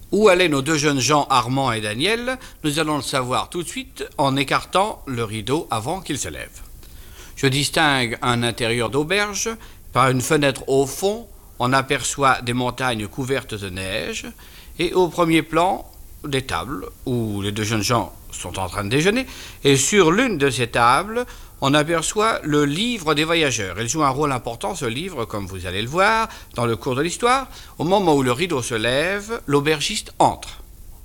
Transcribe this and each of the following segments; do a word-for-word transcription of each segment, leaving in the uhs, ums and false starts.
Où allaient nos deux jeunes gens, Armand et Daniel? Nous allons le savoir tout de suite en écartant le rideau avant qu'il se lève. Je distingue un intérieur d'auberge. Par une fenêtre au fond, on aperçoit des montagnes couvertes de neige. Et au premier plan, des tables où les deux jeunes gens sont en train de déjeuner. Et sur l'une de ces tables, on aperçoit le livre des voyageurs. Il joue un rôle important, ce livre, comme vous allez le voir, dans le cours de l'histoire. Au moment où le rideau se lève, l'aubergiste entre.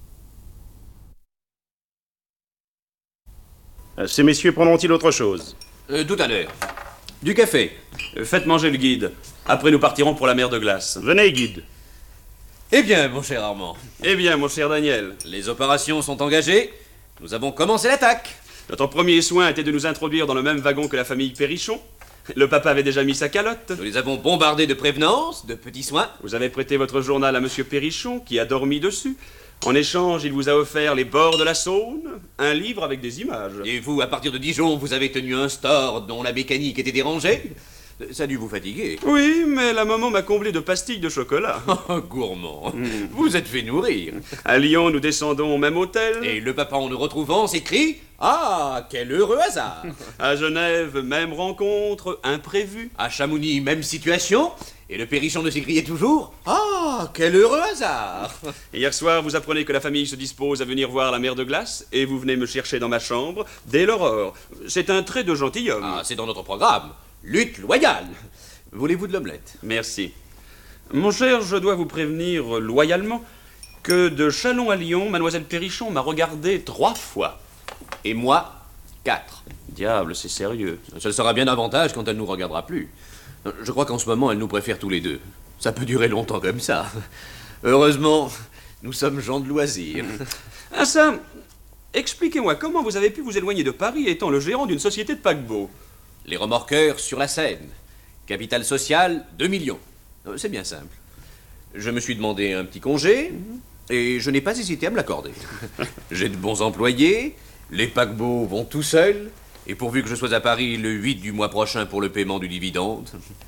Ces messieurs prendront-ils autre chose? euh, Tout à l'heure. Du café. Euh, Faites manger le guide. Après, nous partirons pour la mer de glace. Venez, guide. Eh bien, mon cher Armand, Eh bien, mon cher Daniel, les opérations sont engagées. Nous avons commencé l'attaque. notre premier soin était de nous introduire dans le même wagon que la famille Perrichon. Le papa avait déjà mis sa calotte. Nous les avons bombardés de prévenances, de petits soins. Vous avez prêté votre journal à monsieur Perrichon, qui a dormi dessus. En échange, il vous a offert les bords de la Saône, un livre avec des images. Et vous, à partir de Dijon, vous avez tenu un store dont la mécanique était dérangée. Ça a dû vous fatiguer. Oui, mais la maman m'a comblé de pastilles de chocolat. Oh, gourmand. Vous êtes fait nourrir. À Lyon, nous descendons au même hôtel. Et le papa, en nous retrouvant, s'écrie « Ah, quel heureux hasard !» À Genève, même rencontre, imprévue. À Chamonix, même situation. Et le Perrichon ne s'écriait toujours « Ah, quel heureux hasard !» Et hier soir, vous apprenez que la famille se dispose à venir voir la mer de glace, et vous venez me chercher dans ma chambre dès l'aurore. C'est un trait de gentilhomme. Ah, c'est dans notre programme. Lutte loyale. Voulez-vous de l'omelette? Merci. Mon cher, je dois vous prévenir loyalement que de Châlons à Lyon, mademoiselle Perrichon m'a regardé trois fois. Et moi, quatre. Diable, c'est sérieux. Ce sera bien davantage quand elle nous regardera plus. Je crois qu'en ce moment, elle nous préfère tous les deux. Ça peut durer longtemps comme ça. Heureusement, nous sommes gens de loisirs. Ah ça, expliquez-moi comment vous avez pu vous éloigner de Paris étant le gérant d'une société de paquebots. Les remorqueurs sur la Seine. Capital social, deux millions. Euh, C'est bien simple. Je me suis demandé un petit congé, et je n'ai pas hésité à me l'accorder. J'ai de bons employés, les paquebots vont tout seuls, et pourvu que je sois à Paris le huit du mois prochain pour le paiement du dividende.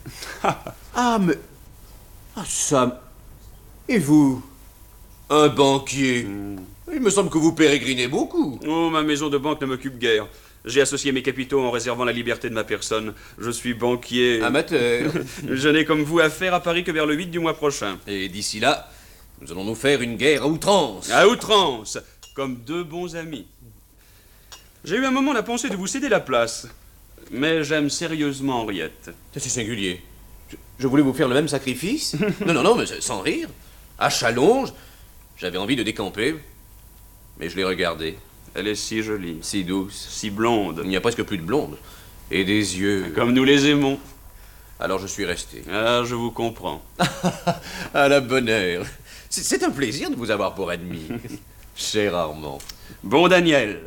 Ah, mais... Ah, ça... Et vous? Un banquier? Il me semble que vous pérégrinez beaucoup. Oh, ma maison de banque ne m'occupe guère. J'ai associé mes capitaux en réservant la liberté de ma personne. Je suis banquier... Amateur. Je n'ai comme vous affaire à Paris que vers le huit du mois prochain. Et d'ici là, nous allons nous faire une guerre à outrance. À outrance, comme deux bons amis. J'ai eu un moment la pensée de vous céder la place. Mais j'aime sérieusement Henriette. C'est singulier. Je, je voulais vous faire le même sacrifice. Non, non, non, mais sans rire. À Challonge, j'avais envie de décamper. Mais je l'ai regardée. Elle est si jolie, Si douce. si blonde. Il n'y a presque plus de blonde. Et des yeux. Comme nous les aimons. Alors je suis resté. Ah, je vous comprends. À la bonne heure. C'est- C'est un plaisir de vous avoir pour ennemi. Cher Armand. Bon, Daniel.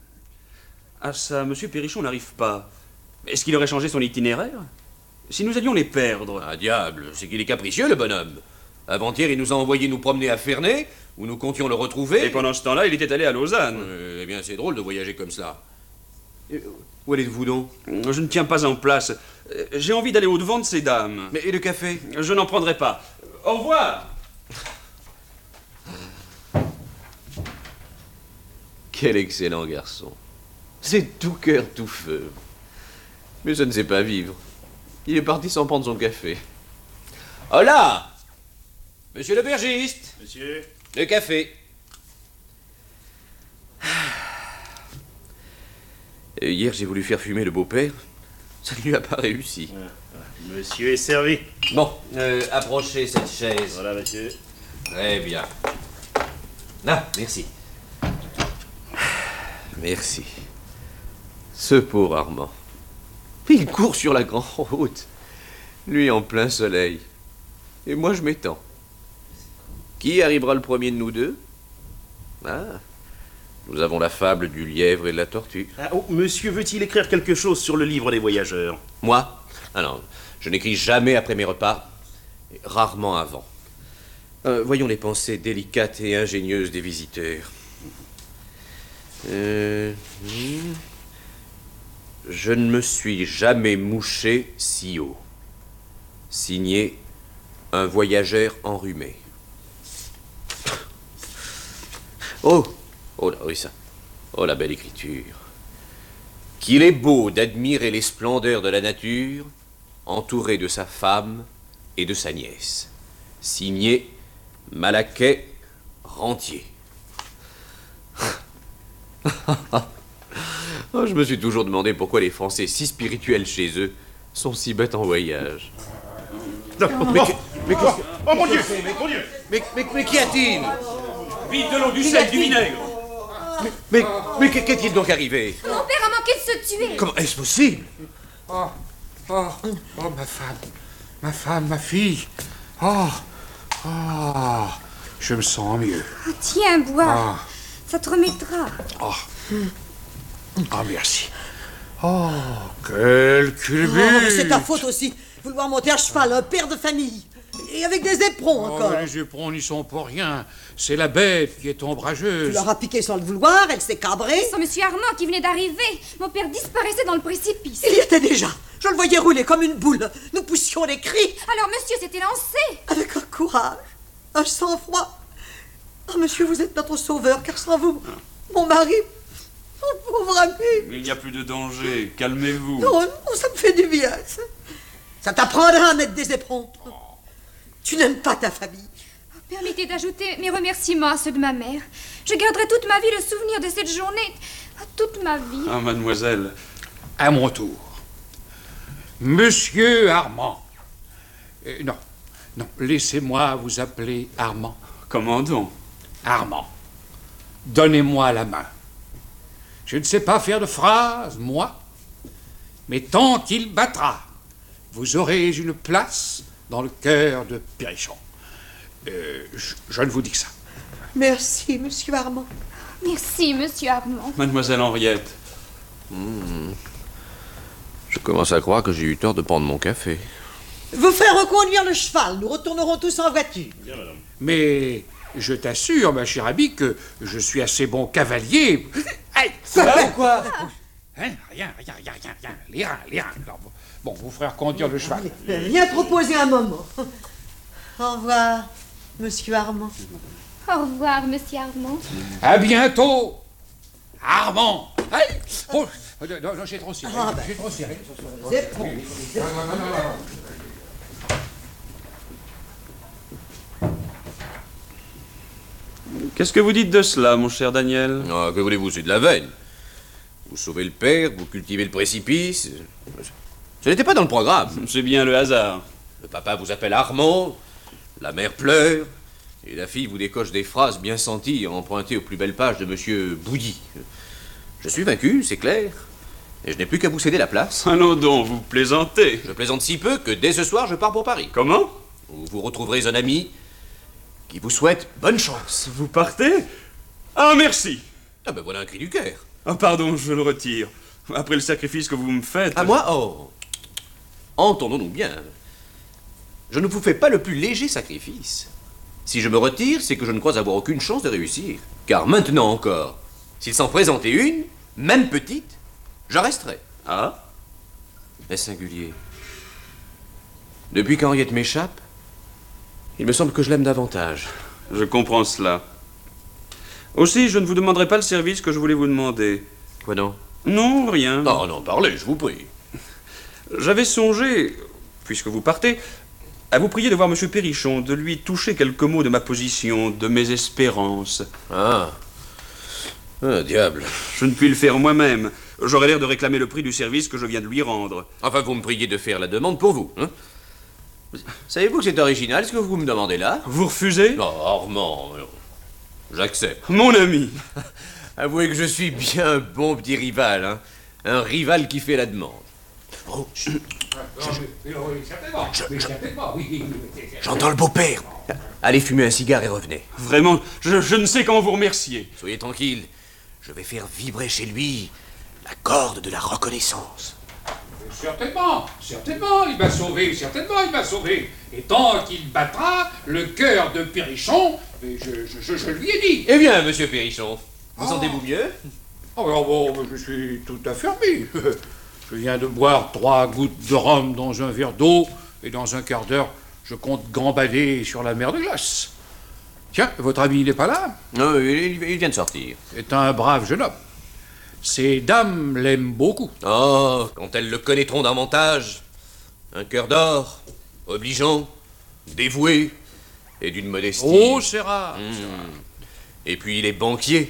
Ah ça, monsieur Perrichon n'arrive pas. Est-ce qu'il aurait changé son itinéraire? Si nous allions les perdre... Ah diable, c'est qu'il est capricieux le bonhomme. Avant-hier, il nous a envoyé nous promener à Ferney, où nous comptions le retrouver. Et pendant ce temps-là, il était allé à Lausanne. Euh, eh bien, c'est drôle de voyager comme cela. Et, euh, où allez-vous donc? Je ne tiens pas en place. Euh, J'ai envie d'aller au-devant de ces dames. Mais et le café? Je n'en prendrai pas. Au revoir. Quel excellent garçon. C'est tout cœur, tout feu. Mais je ne sais pas vivre. Il est parti sans prendre son café. Hola! Monsieur l'aubergiste! Monsieur? Le café. Et hier, j'ai voulu faire fumer le beau-père. Ça ne lui a pas réussi. Monsieur est servi. Bon, euh, approchez cette chaise. Voilà, monsieur. Très bien. Ah, merci. Merci. Ce pauvre Armand. Il court sur la grande route. Lui en plein soleil. Et moi, je m'étends. Qui arrivera le premier de nous deux? Ah, nous avons la fable du lièvre et de la tortue. Ah, oh, monsieur veut-il écrire quelque chose sur le livre des voyageurs? Moi? Ah non, je n'écris jamais après mes repas, et rarement avant. Euh, voyons les pensées délicates et ingénieuses des visiteurs. Euh, hmm. Je ne me suis jamais mouché si haut. Signé un voyageur enrhumé. Oh, oh là, oui, ça. Oh, la belle écriture. Qu'il est beau d'admirer les splendeurs de la nature, entouré de sa femme et de sa nièce. Signé Malaquais Rentier. Oh, je me suis toujours demandé pourquoi les Français si spirituels chez eux sont si bêtes en voyage. Non, mais, que- mais qu'est-ce que- Oh mon Dieu, mon Dieu. Mais, mais, mais qu'y a-t-il? Vite de l'eau, du sel, du vinaigre. Mais, mais qu'est- qu'est-il donc arrivé? Mon père a manqué de se tuer. Comment est-ce possible? Oh, oh, oh, ma femme, ma femme, ma fille. Oh, oh, je me sens mieux. Ah, tiens, bois. Ah, Ça te remettra. oh, ah, merci. Oh, quel culbut. Oh, mais c'est ta faute aussi. Vouloir monter à cheval, un père de famille. Et avec des éperons Oh, encore. mais les éperons n'y sont pour rien. C'est la bête qui est Tu ombrageuse. leur as piqué sans le vouloir, elle s'est cabrée. Sans monsieur Armand qui venait d'arriver. Mon père disparaissait dans le précipice. Il y était déjà. Je le voyais rouler comme une boule. Nous poussions des cris Alors monsieur s'était lancé. avec un courage, un sang-froid. Oh, monsieur, vous êtes notre sauveur, car sans vous, mon mari, mon pauvre ami. Il n'y a plus de danger, calmez-vous. Non, non, ça me fait du bien. Ça, ça t'apprendra à mettre des éperons. Tu n'aimes pas ta famille. Permettez d'ajouter mes remerciements à ceux de ma mère. Je garderai toute ma vie le souvenir de cette journée. Toute ma vie. Ah, mademoiselle. À mon tour. Monsieur Armand. Euh, non, non, laissez-moi vous appeler Armand. Comment donc? Armand, donnez-moi la main. Je ne sais pas faire de phrases, moi, mais tant qu'il battra, vous aurez une place dans le cœur de Perrichon. Euh, je, je ne vous dis que ça. Merci, monsieur Armand. Merci, monsieur Armand. Mademoiselle Henriette. Je commence à croire que j'ai eu tort de prendre mon café. Vous ferez reconduire le cheval. Nous retournerons tous en voiture. Mais je t'assure, ma chère amie, que je suis assez bon cavalier. Aïe, Quoi hein, rien, rien, rien, rien, rien. Les reins, les reins. Alors, bon, bon, vous ferez reconduire le cheval. Viens te reposer un moment. Au revoir, monsieur Armand. Au revoir, monsieur Armand. À bientôt, Armand. Aïe, oh, non, non, j'ai trop serré. Ah, ben. J'ai trop serré. C'est bon. Qu'est-ce que vous dites de cela, mon cher Daniel? Ah, que voulez-vous, c'est de la veine. Vous sauvez le père, vous cultivez le précipice. Ce n'était pas dans le programme. C'est bien le hasard. Le papa vous appelle Armand, la mère pleure, et la fille vous décoche des phrases bien senties empruntées aux plus belles pages de Monsieur Bouilly. Je suis vaincu, c'est clair, et je n'ai plus qu'à vous céder la place. Allons donc, vous plaisantez. Je plaisante si peu que dès ce soir, je pars pour Paris, Comment? où vous retrouverez un ami qui vous souhaite bonne chance. Vous partez? Ah, merci. Ah ben voilà un cri du cœur. Ah, pardon, je le retire. Après le sacrifice que vous me faites... À moi, oh entendons-nous bien. Je ne vous fais pas le plus léger sacrifice. Si je me retire, c'est que je ne crois avoir aucune chance de réussir. Car maintenant encore, s'il s'en présentait une, même petite, je resterai. Ah? Est-ce singulier? Depuis qu'Henriette m'échappe, il me semble que je l'aime davantage. Je comprends cela. Aussi, je ne vous demanderai pas le service que je voulais vous demander. Quoi non? Non, rien. Non, non, parlez, je vous prie. J'avais songé, puisque vous partez, à vous prier de voir Monsieur Perrichon, de lui toucher quelques mots de ma position, de mes espérances. Ah. Ah, diable. Je ne puis le faire moi-même. J'aurais l'air de réclamer le prix du service que je viens de lui rendre. Enfin, vous me priez de faire la demande pour vous, hein? Savez-vous que c'est original ce que vous me demandez là? Vous refusez? Non, Armand, non. J'accepte. Mon ami. Avouez que je suis bien un bon petit rival, hein. Un rival qui fait la demande. Oh, chut. J'entends le beau-père. Allez fumer un cigare et revenez. Vraiment, je, je ne sais comment vous remercier. Soyez tranquille. Je vais faire vibrer chez lui la corde de la reconnaissance. Certainement, certainement, il m'a sauvé, certainement, il m'a sauvé. Et tant qu'il battra le cœur de Perrichon, je, je, je, je lui ai dit. Eh bien, monsieur Perrichon, vous Oh. sentez-vous mieux? Oh, alors bon, je suis tout affermi. Je viens de boire trois gouttes de rhum dans un verre d'eau, et dans un quart d'heure, je compte gambader sur la mer de glace. Tiens, votre ami n'est pas là? Non, il, il vient de sortir. C'est un brave jeune homme. Ces dames l'aiment beaucoup. Oh, quand elles le connaîtront davantage. Un cœur d'or, obligeant, dévoué et d'une modestie. Oh, c'est rare. Mmh. c'est rare. Et puis il est banquier.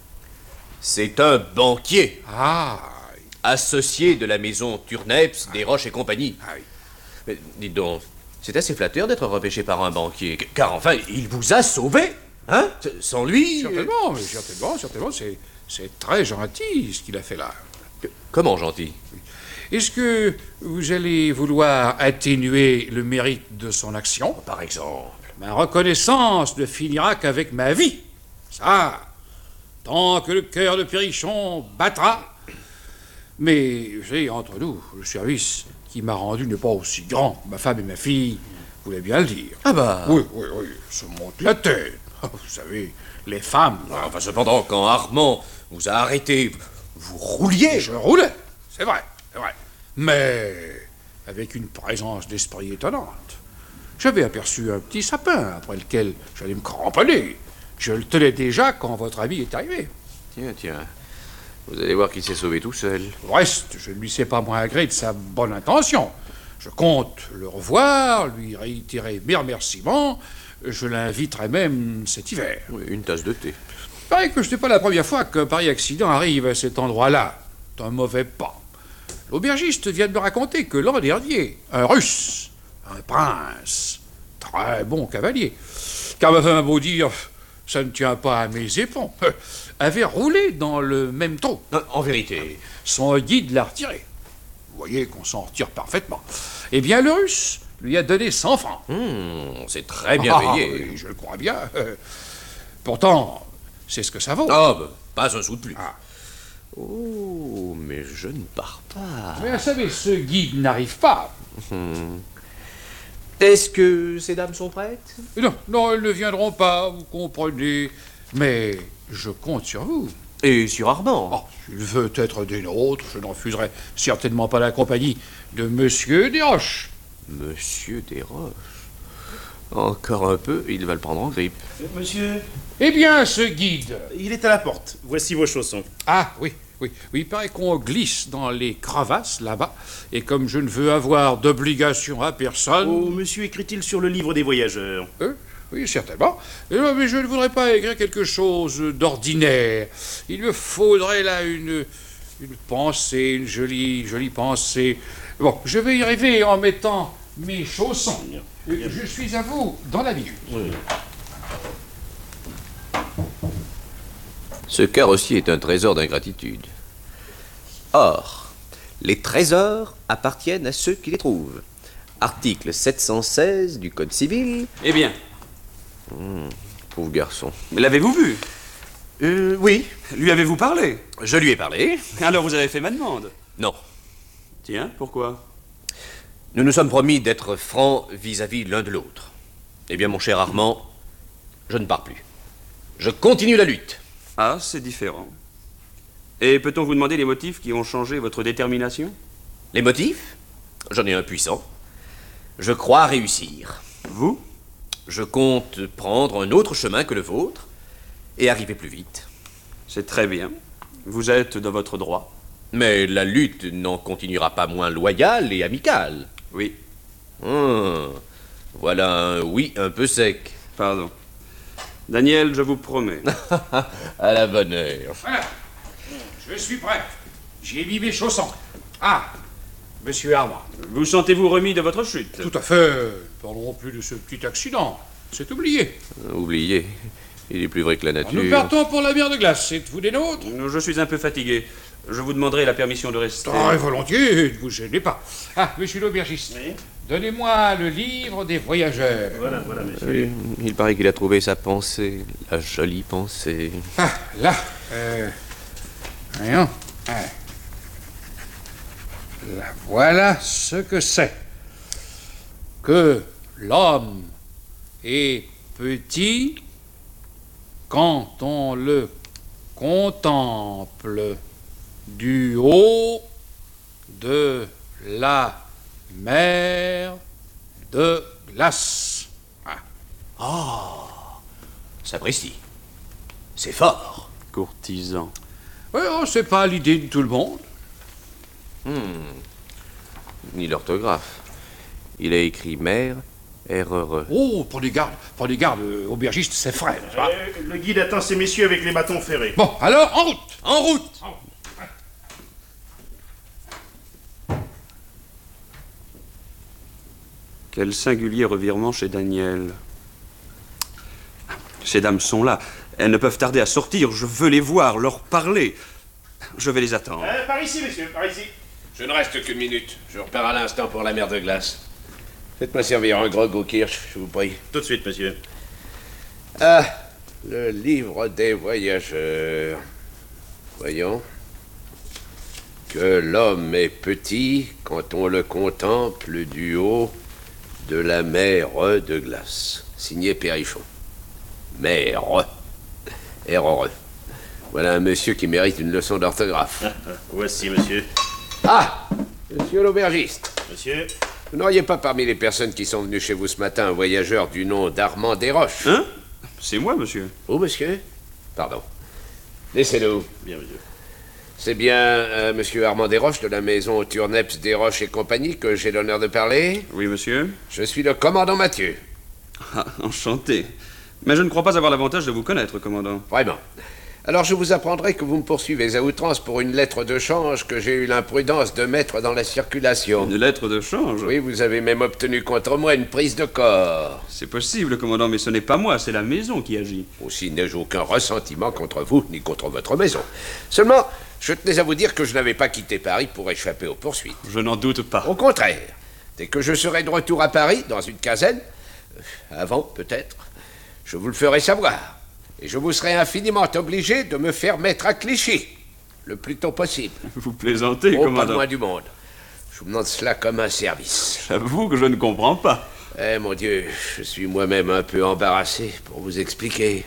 C'est un banquier. Ah, Associé de la maison Turneps, Desroches et compagnie. ah oui. Mais dites donc, c'est assez flatteur d'être repêché par un banquier. Car enfin, il vous a sauvé. Hein? Sans lui... Certainement, mais certainement, certainement, c'est, c'est très gentil ce qu'il a fait là. euh, Comment gentil? Est-ce que vous allez vouloir atténuer le mérite de son action? Par exemple. Ma reconnaissance ne finira qu'avec ma vie. Ça, tant que le cœur de Perrichon battra. Mais, vous savez, entre nous, le service qui m'a rendu n'est pas aussi grand. Ma femme et ma fille voulaient bien le dire. Ah bah... Oui, oui, oui, se monte la tête. Vous savez, les femmes... Enfin, cependant, quand Armand vous a arrêté, vous rouliez. Je roulais, c'est vrai, c'est vrai. Mais avec une présence d'esprit étonnante. J'avais aperçu un petit sapin après lequel j'allais me cramponner. Je le tenais déjà quand votre ami est arrivé. Tiens, tiens. Vous allez voir qu'il s'est sauvé tout seul. Au reste, je ne lui sais pas moins gré de sa bonne intention. Je compte le revoir, lui réitérer mes remerciements. Je l'inviterai même cet hiver. Oui, une tasse de thé. Il paraît que ce n'est pas la première fois qu'un pareil accident arrive à cet endroit-là. C'est un mauvais pas. L'aubergiste vient de me raconter que l'an dernier, un Russe, un prince, très bon cavalier, car ma femme a beau dire, ça ne tient pas à mes éperons, avait roulé dans le même trou. Non, en vérité. Son guide l'a retiré. Vous voyez qu'on s'en retire parfaitement. Eh bien, le Russe lui a donné cent francs. Hmm, c'est très bien Ah, payé. oui, je le crois bien. Euh, pourtant, c'est ce que ça vaut. Ah, bah, pas un sou de plus. Ah. Oh, mais je ne pars pas. Mais vous savez, ce guide n'arrive pas. Hmm. Est-ce que ces dames sont prêtes? Non, non, elles ne viendront pas, vous comprenez. Mais je compte sur vous. Et sur Armand? Oh, s'il veut être des nôtres, je ne refuserai certainement pas la compagnie de Monsieur Desroches. Monsieur Desroches. Encore un peu, il va le prendre en grippe. Monsieur, Eh bien, ce guide... il est à la porte. Voici vos chaussons. Ah, oui, oui, oui, il paraît qu'on glisse dans les crevasses, là-bas, et comme je ne veux avoir d'obligation à personne... Oh, monsieur écrit-il sur le livre des voyageurs? Euh, oui, certainement. Euh, mais je ne voudrais pas écrire quelque chose d'ordinaire. Il me faudrait là une, une pensée, une jolie, jolie pensée. Bon, je vais y arriver en mettant mes chaussons. Euh, Je suis à vous dans la minute. Oui. Ce cœur aussi est un trésor d'ingratitude. Or, les trésors appartiennent à ceux qui les trouvent. Article sept cent seize du Code civil. Eh bien, Pauvre garçon. l'avez-vous vu? Euh, oui, Lui avez-vous parlé? je lui ai parlé. Alors vous avez fait ma demande. Non. Tiens, pourquoi? Nous nous sommes promis d'être francs vis-à-vis l'un de l'autre. Eh bien, mon cher Armand, je ne pars plus. Je continue la lutte. Ah, c'est différent. Et peut-on vous demander les motifs qui ont changé votre détermination? Les motifs? J'en ai un puissant. Je crois réussir. Vous? Je compte prendre un autre chemin que le vôtre et arriver plus vite. C'est très bien. Vous êtes dans votre droit. Mais la lutte n'en continuera pas moins loyale et amicale. Oui. Hum, voilà un oui un peu sec. Pardon. Daniel, je vous promets. À la bonne heure. Voilà, je suis prêt. J'ai mis mes chaussons. Ah, Monsieur Armand. Vous sentez-vous remis de votre chute? Tout à fait. Parlons plus de ce petit accident. C'est oublié. Oubliez, il est plus vrai que la nature. Nous partons pour la mer de glace. Êtes-vous des nôtres? Je suis un peu fatigué. Je vous demanderai la permission de rester. Très volontiers, ne vous gênez pas. Ah, monsieur l'aubergiste, Oui. donnez-moi le livre des voyageurs. Voilà, voilà, monsieur. Oui, il paraît qu'il a trouvé sa pensée, la jolie pensée. Ah, là, euh... voyons. Ah. Là, voilà ce que c'est. Que l'homme est petit quand on le contemple du haut de la mer de glace. Ah. Sapristi. C'est fort. Courtisan. Oui, oh, c'est pas l'idée de tout le monde. Hmm. Ni l'orthographe. Il a écrit mère, R R E. Oh, prenez garde, prenez garde, euh, aubergiste, c'est frais, n'est-ce pas? Euh, le guide attend ces messieurs avec les bâtons ferrés. Bon, alors, en route! En route! Quel singulier revirement chez Daniel. Ces dames sont là. Elles ne peuvent tarder à sortir. Je veux les voir, leur parler. Je vais les attendre. Euh, par ici, messieurs, par ici. Je ne reste qu'une minute. Je repars à l'instant pour la mer de glace. Faites-moi servir un grog au kirsch, je vous prie. Tout de suite, monsieur. Ah, le livre des voyageurs. Voyons. Que l'homme est petit quand on le contemple du haut de la mer de glace. Signé Perrichon. Mer. R R E. Voilà un monsieur qui mérite une leçon d'orthographe. Voici, monsieur. Ah, monsieur l'aubergiste. Monsieur. Vous n'auriez pas parmi les personnes qui sont venues chez vous ce matin un voyageur du nom d'Armand Desroches? Hein? C'est moi, monsieur. Oh, monsieur? Pardon. Laissez-nous. Bien, monsieur. C'est bien euh, monsieur Armand Desroches de la maison Turneps, Desroches et compagnie que j'ai l'honneur de parler? Oui, monsieur. Je suis le commandant Mathieu. Ah, enchanté. Mais je ne crois pas avoir l'avantage de vous connaître, commandant. Vraiment. Alors je vous apprendrai que vous me poursuivez à outrance pour une lettre de change que j'ai eu l'imprudence de mettre dans la circulation. Une lettre de change? Oui, vous avez même obtenu contre moi une prise de corps. C'est possible, commandant, mais ce n'est pas moi, c'est la maison qui agit. Aussi n'ai-je aucun ressentiment contre vous, ni contre votre maison. Seulement, je tenais à vous dire que je n'avais pas quitté Paris pour échapper aux poursuites. Je n'en doute pas. Au contraire, dès que je serai de retour à Paris, dans une quinzaine, euh, avant peut-être, je vous le ferai savoir. Et je vous serai infiniment obligé de me faire mettre à Clichy, le plus tôt possible. Vous plaisantez, Oh, pas commandant. loin du monde. Je vous demande cela comme un service. J'avoue que je ne comprends pas. Eh, mon Dieu, je suis moi-même un peu embarrassé pour vous expliquer.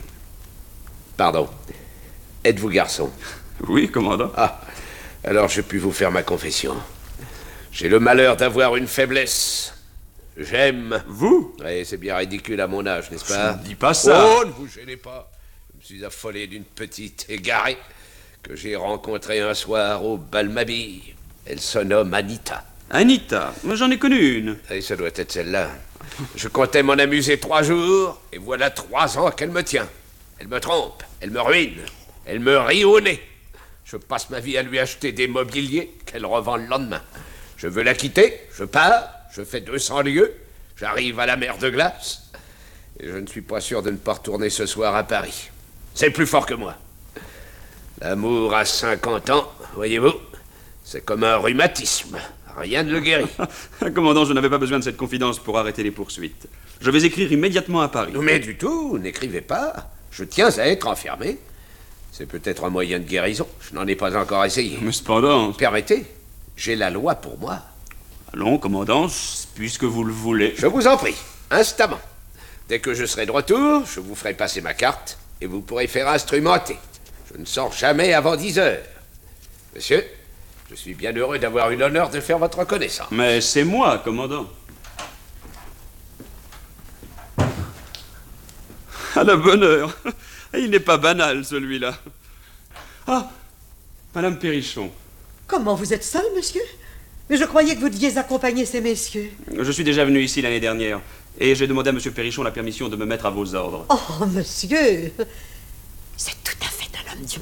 Pardon. Êtes-vous garçon? Oui, commandant. Ah, alors je puis vous faire ma confession. J'ai le malheur d'avoir une faiblesse. J'aime. Vous? Oui, c'est bien ridicule à mon âge, n'est-ce pas? Je ne dis pas ça. Oh, ne vous gênez pas. Je me suis affolé d'une petite égarée que j'ai rencontrée un soir au Balmabille. Elle se nomme Anita. Anita, moi j'en ai connu une. Et ça doit être celle-là. Je comptais m'en amuser trois jours, et voilà trois ans qu'elle me tient. Elle me trompe, elle me ruine, elle me rit au nez. Je passe ma vie à lui acheter des mobiliers qu'elle revend le lendemain. Je veux la quitter, je pars, je fais deux cents lieues, j'arrive à la mer de glace, et je ne suis pas sûr de ne pas retourner ce soir à Paris. C'est plus fort que moi. L'amour à cinquante ans, voyez-vous, c'est comme un rhumatisme. Rien ne le guérit. Commandant, je n'avais pas besoin de cette confidence pour arrêter les poursuites. Je vais écrire immédiatement à Paris. Mais du tout, n'écrivez pas. Je tiens à être enfermé. C'est peut-être un moyen de guérison. Je n'en ai pas encore essayé. Mais cependant... Permettez, j'ai la loi pour moi. Allons, commandant, puisque vous le voulez. Je vous en prie, instamment. Dès que je serai de retour, je vous ferai passer ma carte et vous pourrez faire instrumenter. Je ne sors jamais avant dix heures. Monsieur, je suis bien heureux d'avoir eu l'honneur de faire votre connaissance. Mais c'est moi, commandant. À la bonne heure. Il n'est pas banal, celui-là. Ah, Madame Perrichon. Comment, vous êtes seul, monsieur? Mais je croyais que vous deviez accompagner ces messieurs. Je suis déjà venu ici l'année dernière, et j'ai demandé à Monsieur Perrichon la permission de me mettre à vos ordres. Oh, monsieur, c'est tout à fait un homme du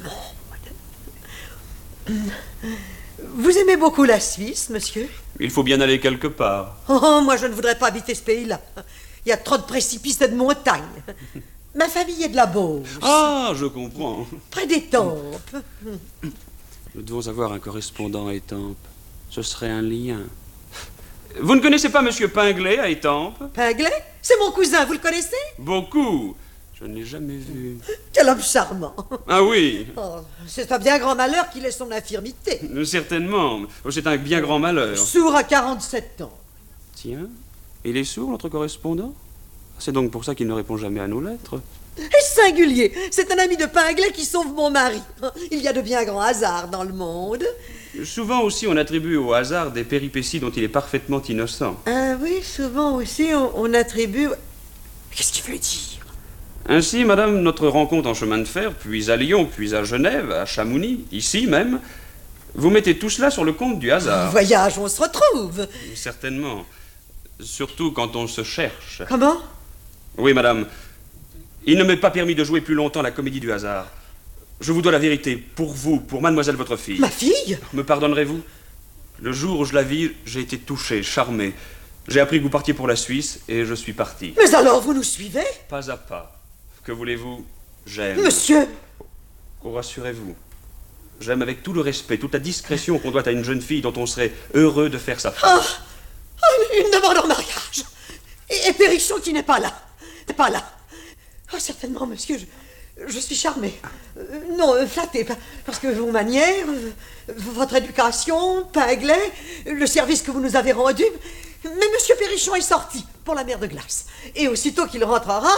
monde. Vous aimez beaucoup la Suisse, monsieur? Il faut bien aller quelque part. Oh, moi, je ne voudrais pas habiter ce pays-là. Il y a trop de précipices et de montagnes. Ma famille est de la Beauce, Ah, je comprends. près d'Étampes. Nous devons avoir un correspondant à Étampes. Ce serait un lien. Vous ne connaissez pas Monsieur Pinglet à Étampes? Pinglet? C'est mon cousin, vous le connaissez? Beaucoup. Je ne l'ai jamais vu. Quel homme charmant. Ah oui, Oh, c'est un bien grand malheur qu'il ait son infirmité. certainement. C'est un bien grand malheur. Sourd à quarante-sept ans. Tiens, il est sourd, notre correspondant? C'est donc pour ça qu'il ne répond jamais à nos lettres. Et singulier, c'est un ami de Pinglet qui sauve mon mari. Il y a de bien grands hasards dans le monde. Souvent aussi, on attribue au hasard des péripéties dont il est parfaitement innocent. Ah oui, souvent aussi, on, on attribue... Qu'est-ce qu'il veut dire? Ainsi, madame, notre rencontre en chemin de fer, puis à Lyon, puis à Genève, à Chamonix, ici même, vous mettez tout cela sur le compte du hasard. Voyage, on se retrouve. Certainement. Surtout quand on se cherche. Comment? Oui, madame. Il ne m'est pas permis de jouer plus longtemps la comédie du hasard. Je vous dois la vérité, pour vous, pour mademoiselle votre fille. Ma fille? Me pardonnerez-vous? Le jour où je la vis, j'ai été touché, charmé. J'ai appris que vous partiez pour la Suisse, et je suis parti. Mais alors, vous nous suivez? Pas à pas. Que voulez-vous? J'aime. Monsieur! Oh, rassurez-vous. J'aime avec tout le respect, toute la discrétion qu'on doit à une jeune fille dont on serait heureux de faire sa femme. Ah! Oh, une demande en mariage! Et, et Périchon qui n'est pas là. N'est pas là. Oh, certainement, monsieur, je, je suis charmée. Euh, non, euh, flattée, pa- parce que vos manières, euh, votre éducation, Pinglet, le service que vous nous avez rendu. Mais monsieur Périchon est sorti pour la mer de glace. Et aussitôt qu'il rentrera...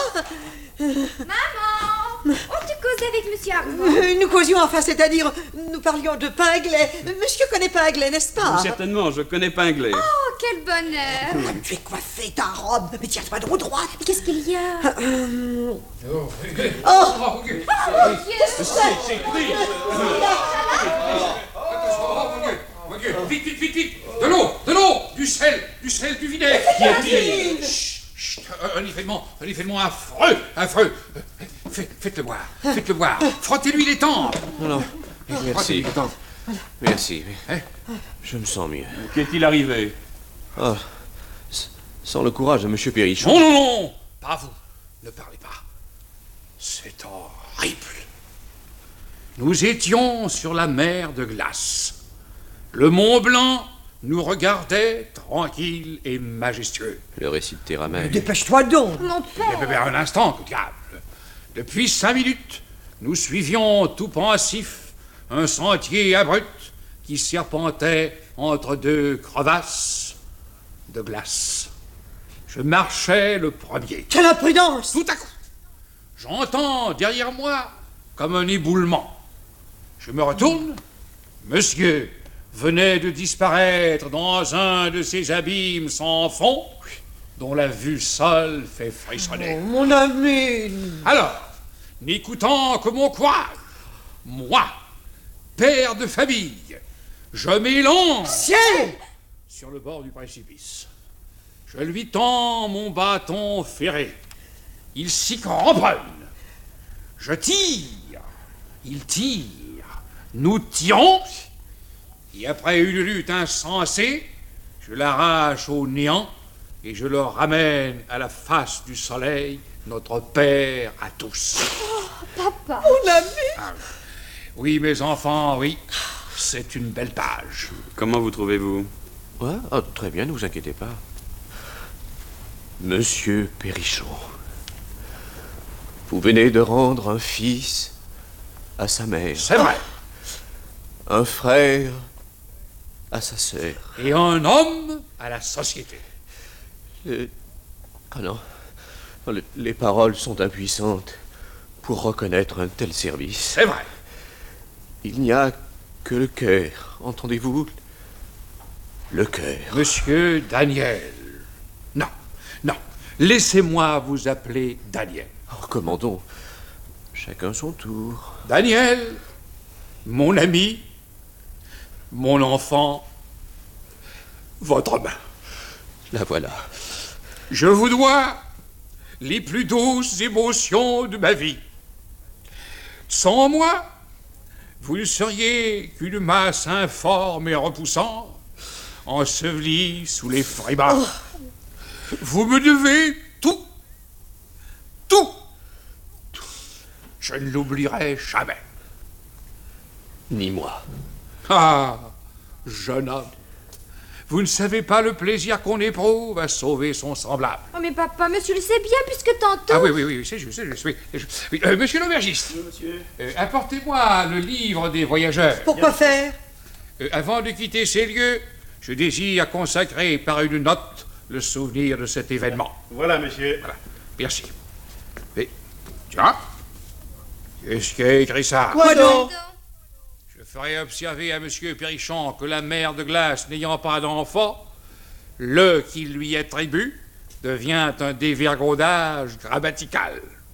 Maman! Oh, tu causais avec monsieur Armand? euh, nous causions, enfin, c'est-à-dire, nous parlions de Pinglet. Monsieur connaît Pinglet, n'est-ce pas? Certainement, je connais Pinglet. Oh, quel bonheur! Comme tu es coiffée, ta robe. Mais tiens-toi droit, droit. Mais qu'est-ce qu'il y a? Oh! Vite, vite, vite, vite! De l'eau, de l'eau, du sel, du sel, du vinaigre. Qu'y a-t-il? Chut, chut, un nivellement, un nivellement affreux, affreux. Faites, faites-le boire, faites-le boire. Frottez-lui les tempes. Non, non. Merci. Frottez-lui les tempes. Merci. Hein? Je me sens mieux. Qu'est-il arrivé? Ah, s- sans le courage de Monsieur Périchon. Non, non, non, pas vous. Ne parlez pas. C'est horrible. Nous étions sur la mer de glace. Le Mont Blanc nous regardait tranquille et majestueux. Le récit de Théramène. Dépêche-toi donc. Mon père! Mais, mais, un instant, que diable. Depuis cinq minutes, nous suivions tout pensifs un sentier abrupt qui serpentait entre deux crevasses de glace. Je marchais le premier. Quelle imprudence! Tout à coup, j'entends derrière moi comme un éboulement. Je me retourne. Monsieur venait de disparaître dans un de ces abîmes sans fond dont la vue seule fait frissonner. Oh, mon ami! Alors, n'écoutant que mon courage, moi, père de famille, je m'élance Ciel! sur le bord du précipice. Je lui tends mon bâton ferré. Il s'y cramponne. Je tire. Il tire. Nous tirons. Et après une lutte insensée, je l'arrache au néant et je le ramène à la face du soleil, notre père à tous. Papa! Mon ami! Ah, oui, mes enfants, oui. C'est une belle page. Comment vous trouvez-vous? Ouais, ah, très bien, ne vous inquiétez pas. Monsieur Périchon, vous venez de rendre un fils à sa mère, C'est vrai. un frère à sa sœur. Et un homme à la société. Le- Ah non, Le- les paroles sont impuissantes pour reconnaître un tel service. C'est vrai. Il n'y a que le cœur, entendez-vous? Le cœur. Monsieur Daniel. Non, non. Laissez-moi vous appeler Daniel. Oh, commandons, chacun son tour. Daniel, mon ami, mon enfant, votre main. La voilà. Je vous dois les plus douces émotions de ma vie. Sans moi, vous ne seriez qu'une masse informe et repoussante, ensevelie sous les frimas. Vous me devez tout. Tout. Tout. Je ne l'oublierai jamais. Ni moi. Ah, jeune homme, vous ne savez pas le plaisir qu'on éprouve à sauver son semblable. Oh, mais papa, monsieur le sait bien, puisque tantôt... Ah oui, oui, oui, c'est juste, c'est juste, oui. c'est juste. Oui, euh, monsieur l'aubergiste, Monsieur. euh, apportez-moi le livre des voyageurs. Pourquoi faire? Euh, avant de quitter ces lieux, je désire consacrer par une note le souvenir de cet événement. Voilà, monsieur. Voilà, merci. Et, tiens, qu'est-ce qui a écrit ça? Quoi donc? Je ferai observer à monsieur Périchon que la mer de glace n'ayant pas d'enfant, le qui lui attribue devient un dévergondage grammatical.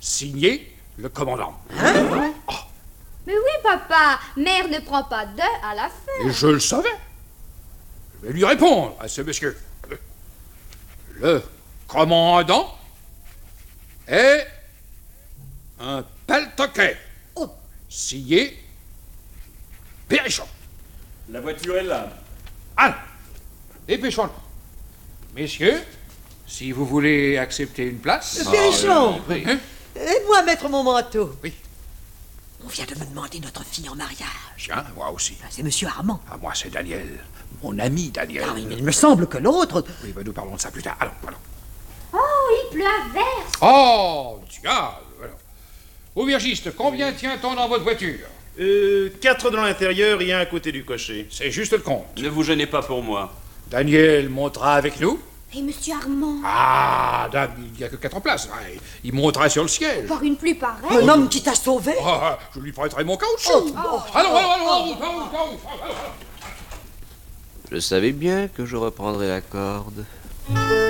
signé le commandant. Mais oui, papa, mère ne prend pas de à la fin. Et je le savais. Je vais lui répondre à ce monsieur. Le commandant est un paltoquet. Oh. Signé Perrichon. La voiture est là. Allons, dépêchons-nous. Messieurs, si vous voulez accepter une place... Perrichon, Oui, hein? aide-moi à mettre mon manteau. Oui. On vient de me demander notre fille en mariage. Tiens, moi aussi. C'est monsieur Armand. Ah, moi, c'est Daniel. Mon ami Daniel. Ah oui, mais il me semble que l'autre... Oui, ben, nous parlons de ça plus tard. Allons, allons. Oh, il pleut à verse. Oh, diable. Alors. Aubergiste, combien tient-on dans votre voiture? Euh, quatre dans l'intérieur et un à côté du cocher. C'est juste le compte. Ne vous gênez pas pour moi. Daniel montera avec nous. Et monsieur Armand, Ah, Dame, il n'y a que quatre places. Ouais, il montera sur le siège. par une pluie pareille. Un homme qui t'a sauvé. Ah, je lui prêterai mon caoutchouc. Oh, Allons, allons, allons, allons, allons, allons, allons. Je savais bien que je reprendrais la corde.